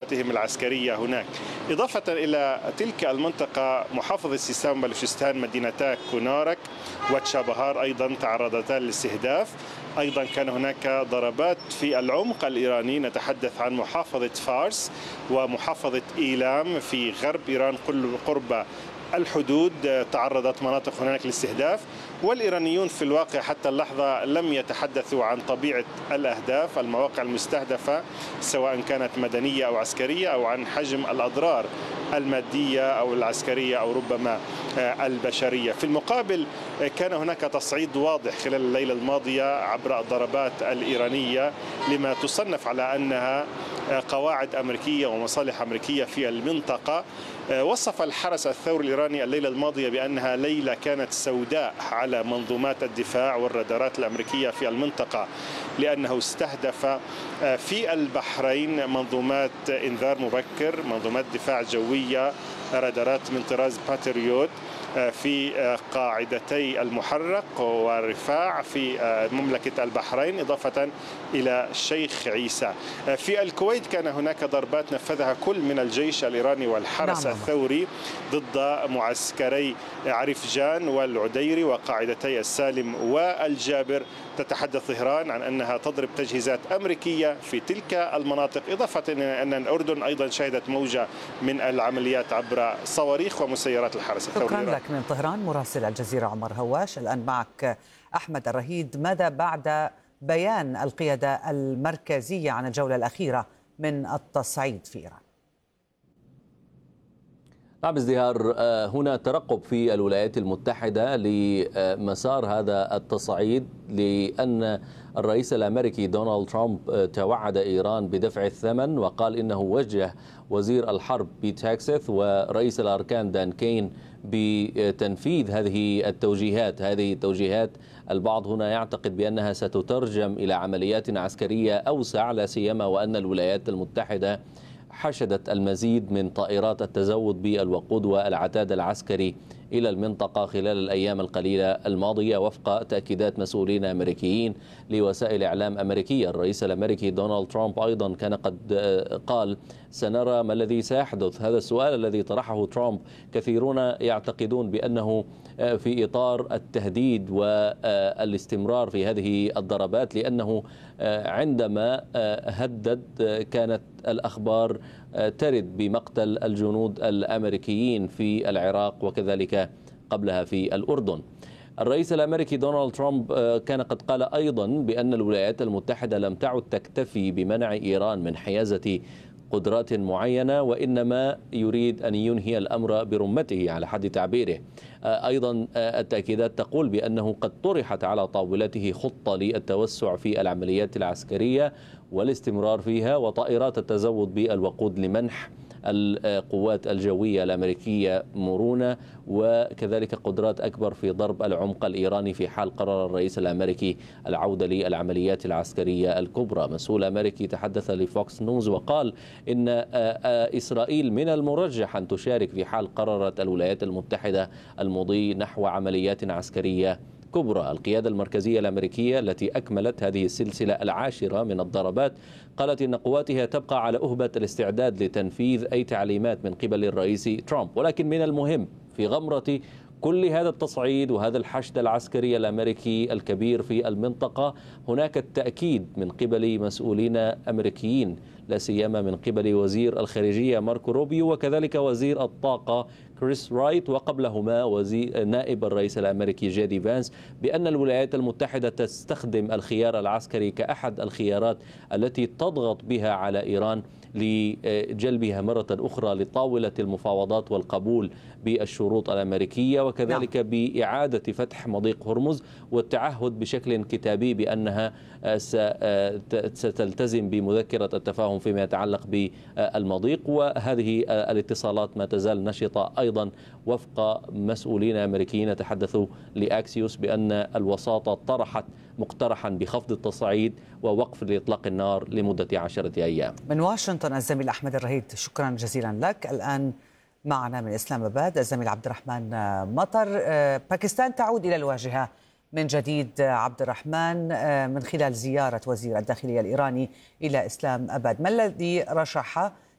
قواتهم العسكرية هناك. إضافة إلى تلك المنطقة، محافظة سيستان بلوشستان مدينتا كونارك وتشابهار أيضا تعرضتا للاستهداف. أيضا كان هناك ضربات في العمق الإيراني، نتحدث عن محافظة فارس ومحافظة إيلام في غرب إيران قرب الحدود، تعرضت مناطق هناك للاستهداف. والإيرانيون في الواقع حتى اللحظة لم يتحدثوا عن طبيعة الأهداف، المواقع المستهدفة سواء كانت مدنية أو عسكرية، أو عن حجم الأضرار المادية أو العسكرية أو ربما البشرية. في المقابل كان هناك تصعيد واضح خلال الليلة الماضية عبر الضربات الإيرانية لما تصنف على أنها قواعد أمريكية ومصالح أمريكية في المنطقة. وصف الحرس الثوري الإيراني الليلة الماضية بأنها ليلة كانت سوداء على منظومات الدفاع والرادارات الأمريكية في المنطقة، لأنه استهدف في البحرين منظومات إنذار مبكر، منظومات دفاع جوية، رادارات من طراز باتريوت في قاعدتي المحرق والرفاع في مملكة البحرين، إضافة إلى الشيخ عيسى. في الكويت كان هناك ضربات نفذها كل من الجيش الإيراني والحرس الثوري ضد معسكري عرفجان والعديري وقاعدتي السالم والجابر. تتحدث طهران عن أنها تضرب تجهيزات أمريكية في تلك المناطق، إضافة إلى أن الأردن أيضا شهدت موجة من العمليات عبر صواريخ ومسيرات الحرس الثوري. شكرا لك من طهران مراسل الجزيرة عمر هواش. الآن معك أحمد الرهيد. ماذا بعد بيان القيادة المركزية عن الجولة الأخيرة من التصعيد في إيران؟ نعم ازدهار، هنا ترقب في الولايات المتحدة لمسار هذا التصعيد، لأن الرئيس الأمريكي دونالد ترامب توعد إيران بدفع الثمن، وقال إنه وجه وزير الحرب بيت هيكسث ورئيس الأركان دان كين بتنفيذ هذه التوجيهات. البعض هنا يعتقد بأنها ستترجم إلى عمليات عسكرية أوسع، لا سيما وأن الولايات المتحدة حشدت المزيد من طائرات التزود بالوقود والعتاد العسكري إلى المنطقة خلال الأيام القليلة الماضية، وفق تأكيدات مسؤولين أمريكيين لوسائل إعلام أمريكية. الرئيس الأمريكي دونالد ترامب أيضا كان قد قال: سنرى ما الذي سيحدث. هذا السؤال الذي طرحه ترامب كثيرون يعتقدون بأنه في إطار التهديد والاستمرار في هذه الضربات، لأنه عندما هدد كانت الأخبار ترد بمقتل الجنود الأمريكيين في العراق وكذلك قبلها في الأردن. الرئيس الأمريكي دونالد ترامب كان قد قال أيضا بأن الولايات المتحدة لم تعد تكتفي بمنع إيران من حيازة قدرات معينة، وإنما يريد أن ينهي الأمر برمته على حد تعبيره. أيضا التأكيدات تقول بأنه قد طرحت على طاولته خطة للتوسع في العمليات العسكرية والاستمرار فيها، وطائرات التزود بالوقود لمنح القوات الجوية الأمريكية مرونة، وكذلك قدرات أكبر في ضرب العمق الإيراني في حال قرر الرئيس الأمريكي العودة للعمليات العسكرية الكبرى. مسؤول أمريكي تحدث لفوكس نيوز وقال إن إسرائيل من المرجح أن تشارك في حال قررت الولايات المتحدة المضي نحو عمليات عسكرية كبرى. القيادة المركزية الأمريكية التي أكملت هذه السلسلة العاشرة من الضربات قالت إن قواتها تبقى على أهبة الاستعداد لتنفيذ أي تعليمات من قبل الرئيس ترامب، ولكن من المهم في غمرة كل هذا التصعيد وهذا الحشد العسكري الأمريكي الكبير في المنطقة هناك التأكيد من قبل مسؤولين أمريكيين، لا سيما من قبل وزير الخارجية ماركو روبيو وكذلك وزير الطاقة كريس رايت، وقبلهما نائب الرئيس الأمريكي جيدي فانس، بأن الولايات المتحدة تستخدم الخيار العسكري كأحد الخيارات التي تضغط بها على إيران لجلبها مرة أخرى لطاولة المفاوضات والقبول بالشروط الأمريكية، وكذلك بإعادة فتح مضيق هرمز والتعهد بشكل كتابي بأنها ستلتزم بمذكرة التفاهم فيما يتعلق بالمضيق. وهذه الاتصالات ما تزال نشطة أيضا، وفق مسؤولين أمريكيين تحدثوا لأكسيوس بأن الوساطة طرحت مقترحا بخفض التصعيد ووقف لإطلاق النار لمدة 10 أيام. من واشنطن الزميل أحمد الرهيد، شكرا جزيلا لك. الآن معنا من إسلام آباد الزميل عبد الرحمن مطر. باكستان تعود إلى الواجهة من جديد عبد الرحمن من خلال زيارة وزير الداخلية الإيراني إلى إسلام آباد. ما الذي رشح